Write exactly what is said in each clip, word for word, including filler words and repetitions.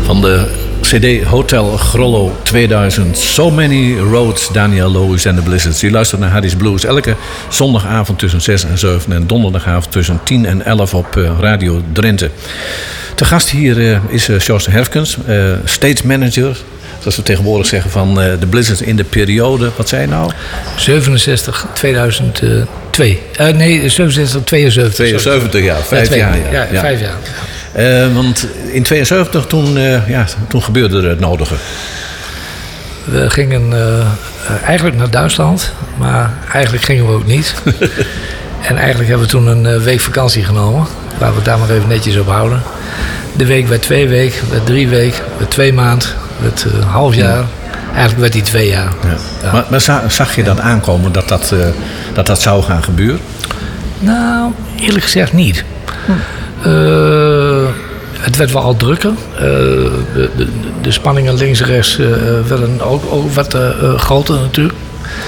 Van de C D Hotel Grollo tweeduizend. So Many Roads, Daniel Lewis en de Blizzards. Je luistert naar Harry's Blues. Elke zondagavond tussen zes en zeven. En donderdagavond tussen tien en elf op uh, Radio Drenthe. Te gast hier uh, is uh, Sjors Herfkens, uh, stage manager. Zoals we tegenwoordig zeggen van uh, de Blizzards in de periode. Wat zei je nou? zevenenzestig, tweeduizend twee. Uh, nee, zevenenzestig, tweeënzeventig. tweeënzeventig, ja. Vijf ja, jaar. Ja, ja, ja, vijf jaar. Uh, want in tweeënzeventig toen, uh, ja, toen gebeurde er het nodige. We gingen uh, eigenlijk naar Duitsland, maar eigenlijk gingen we ook niet. En eigenlijk hebben we toen een uh, week vakantie genomen. Laten we het daar maar even netjes op houden. De week werd twee weken, werd drie weken, werd twee maanden, werd een uh, half jaar. Eigenlijk werd die twee jaar. Ja. Ja. Maar, maar zag je dat aankomen dat dat, uh, dat dat zou gaan gebeuren? Nou, eerlijk gezegd niet. Hm. Uh, het werd wel al drukker. Uh, de, de, de spanningen links en rechts uh, werden ook, ook wat uh, groter natuurlijk.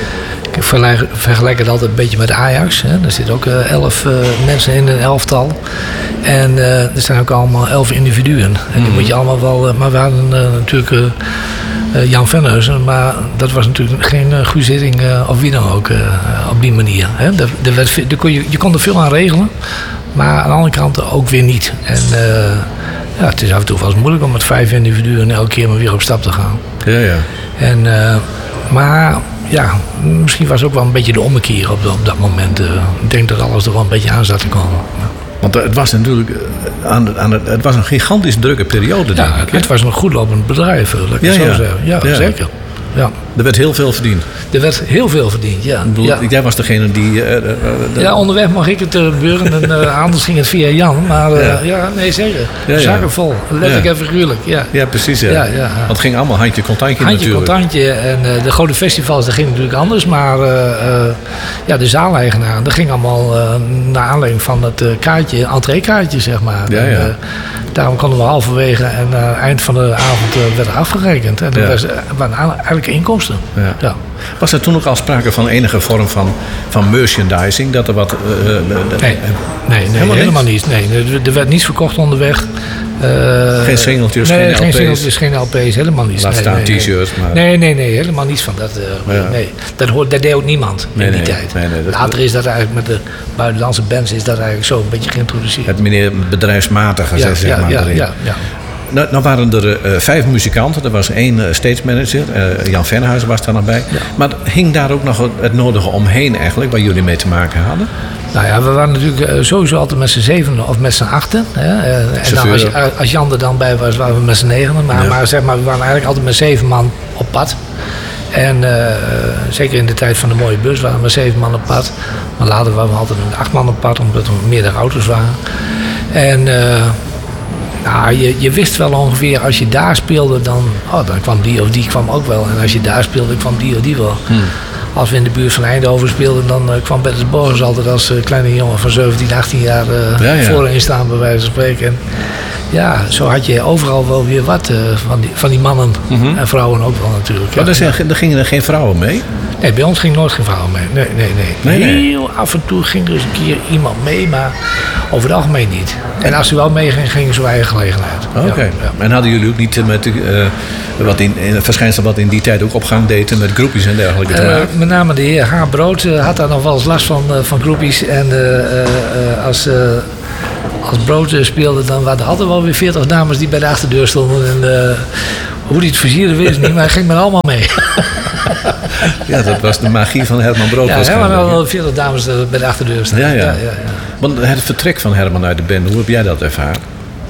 Ik vergelijk, vergelijk het altijd een beetje met Ajax. Hè. Er zitten ook uh, elf uh, mensen in een elftal. En uh, er zijn ook allemaal elf individuen. En die mm-hmm. moet je allemaal wel... Uh, maar we hadden uh, natuurlijk uh, uh, Jan Venhuizen. Maar dat was natuurlijk geen uh, goede zitting uh, of wie dan ook uh, op die manier. Hè. De, de werd, de kon je, je kon er veel aan regelen. Maar aan de andere kant ook weer niet. En uh, ja, het is af en toe wel eens moeilijk om met vijf individuen elke keer maar weer op stap te gaan. Ja, ja. En, uh, maar ja, misschien was het ook wel een beetje de ommekeer op, op dat moment. Uh, ik denk dat alles er wel een beetje aan zat te komen. Ja. Want het was natuurlijk aan, aan het, het was een gigantisch drukke periode, denk ja, ik. Het was een goed lopend bedrijf, laat ik ja, het zo ja. zeggen. Ja, ja, zeker. Ja. Er werd heel veel verdiend. Er werd heel veel verdiend, ja. Ik bedoel, ja. Jij was degene die... Uh, uh, de... Ja, onderweg mag ik het uh, gebeuren en uh, anders ging het via Jan. Maar uh, ja. ja, nee, zeker. Ja, ja. Zaken vol. Letterlijk ja. en figuurlijk, ja. Ja, precies, ja. ja, ja, ja. Want het ging allemaal handje contantje handje, natuurlijk. Handje contantje. En uh, de grote festivals, dat ging natuurlijk anders. Maar uh, uh, ja, de zaaleigenaren, dat ging allemaal uh, naar aanleiding van het uh, kaartje, entreekaartje, zeg maar. Ja, ja. En, uh, daarom konden we halverwege en uh, eind van de avond uh, werd afgerekend. En dat ja. was, uh, waren eigenlijk inkomsten. Ja. Ja. Was er toen ook al sprake van enige vorm van, van merchandising? Dat er wat... Uh, uh, nee, nee, nee, helemaal, helemaal niet. Nee, er werd niets verkocht onderweg. Uh, geen singeltjes, nee, geen L P's? geen singeltjes, geen L P's, helemaal niets. Laat nee, staan nee, t-shirts. Nee. Maar... nee, nee, nee, helemaal niets van dat. Uh, ja. nee. dat, hoort, dat deed ook niemand nee, in die nee, tijd. Nee, nee, dat... Later is dat eigenlijk met de buitenlandse bands is dat eigenlijk zo een beetje geïntroduceerd. Het meneer bedrijfsmatige, ja, zeg ja, maar. Ja, ja, ja. Nou, nou waren er uh, vijf muzikanten. Er was één uh, stage manager. Uh, Jan Venhuizen was daar nog bij. Ja. Maar hing daar ook nog het nodige omheen eigenlijk, waar jullie mee te maken hadden? Nou ja, we waren natuurlijk uh, sowieso altijd met z'n zevenen of met z'n achten. Hè. Uh, en dan als, als Jan er dan bij was, waren we met z'n negenen. Maar, ja. maar zeg maar, we waren eigenlijk altijd met zeven man op pad. En uh, zeker in de tijd van de mooie bus waren we met zeven man op pad. Maar later waren we altijd met acht man op pad, omdat er meerdere auto's waren. En... Uh, Nou, je, je wist wel ongeveer, als je daar speelde, dan, oh, dan kwam die of die kwam ook wel. En als je daar speelde, kwam die of die wel. Hmm. Als we in de buurt van Eindhoven speelden, dan uh, kwam Bertus Borgers altijd als uh, kleine jongen van zeventien, achttien jaar uh, ja, ja. voorin staan, bij wijze van spreken. En ja, zo had je overal wel weer wat uh, van, die, van die mannen mm-hmm. en vrouwen ook wel natuurlijk. Maar ja. zijn, er gingen er geen vrouwen mee? Nee, bij ons ging nooit geen vrouwen mee. Nee, nee, nee. nee, nee. Heel af en toe ging er eens een keer iemand mee, maar over het algemeen niet. En als ze wel meeging, gingen ze op eigen gelegenheid. Oké. Okay. Ja. En hadden jullie ook niet met uh, wat in, in verschijnsel wat in die tijd ook op gang deden met groepjes en dergelijke te maken? Uh, met name de heer H. Brood uh, had daar nog wel eens last van, uh, van groepjes. En uh, uh, als... Uh, Als Brood speelde, dan waren er altijd wel weer veertig dames die bij de achterdeur stonden. En uh, hoe die het versierde wist niet, maar hij ging met allemaal mee. Ja, dat was de magie van Herman Brood. Ja, Herman had wel veertig dames bij de achterdeur staan. Ja, ja. Ja, ja, ja. Want het vertrek van Herman uit de band, hoe heb jij dat ervaren?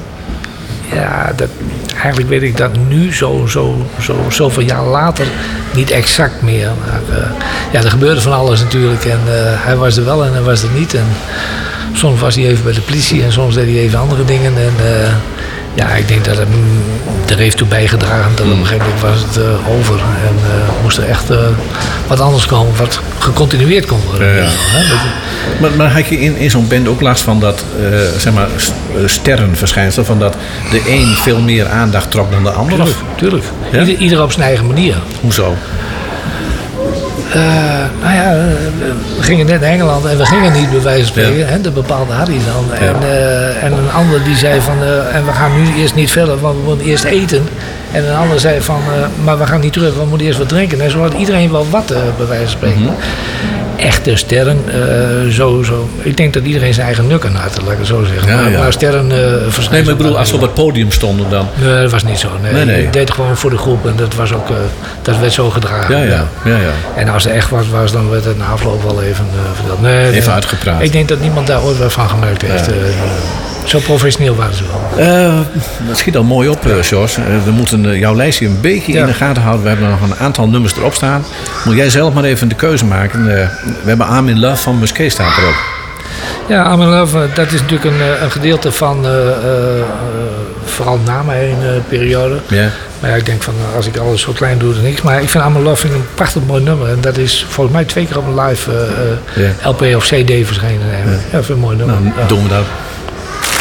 Ja, dat, eigenlijk weet ik dat nu, zo, zo, zo, zoveel jaar later, niet exact meer. Maar uh, ja, er gebeurde van alles natuurlijk. En uh, hij was er wel en hij was er niet. En, soms was hij even bij de politie en soms deed hij even andere dingen. En uh, ja, ik denk dat het er heeft toe bijgedragen dat op een gegeven moment was het uh, over. En uh, moest er echt uh, wat anders komen, wat gecontinueerd kon worden. Ja, ja. Hè? Maar, maar had je in, in zo'n band ook last van dat uh, zeg maar, sterrenverschijnsel? Van dat de een veel meer aandacht trok dan de ander? Tuurlijk, tuurlijk. Ja? Ieder, ieder op zijn eigen manier. Hoezo? Uh, nou ja, we gingen net naar Engeland en we gingen niet bij wijze van spreken. Ja. Hè, de bepaalde had hij dan. Ja. En, uh, en een ander die zei van, uh, en we gaan nu eerst niet verder, want we moeten eerst eten. En een ander zei van, uh, maar we gaan niet terug, we moeten eerst wat drinken. En zo had iedereen wel wat, uh, bij wijze van spreken. Mm-hmm. Echte sterren, uh, zo, zo. Ik denk dat iedereen zijn eigen nukken had, laat ik het zo zeggen. Ja, maar, ja. maar sterren uh, verschijnen. Nee, maar ik bedoel, als we op het podium stonden dan. Nee, dat was niet zo. Nee. Nee, nee. Ik deed het gewoon voor de groep en dat was ook, uh, dat werd zo gedragen. Ja, ja. Ja, ja. En als er echt wat was, dan werd het na afloop wel even uh, verteld. Nee, even nee. uitgepraat. Ik denk dat niemand daar ooit wat van gemerkt heeft. Ja. Uh, Zo professioneel waren ze wel. Uh, dat schiet al mooi op, uh, Jos. Uh, we moeten uh, jouw lijstje een beetje ja. in de gaten houden. We hebben nog een aantal nummers erop staan. Moet jij zelf maar even de keuze maken. Uh, we hebben I'm in Love van Musquet staat erop. Ja, I'm in Love, uh, dat is natuurlijk een, een gedeelte van... Uh, uh, vooral na mijn uh, periode. Yeah. Maar ja, ik denk van, als ik alles zo klein doe, dan niks. Maar ik vind I'm in Love vind ik een prachtig mooi nummer. En dat is volgens mij twee keer op een live uh, yeah. L P of C D verschenen. Ja, ja, vind ik een mooi nummer. Nou, ja. doen we dat.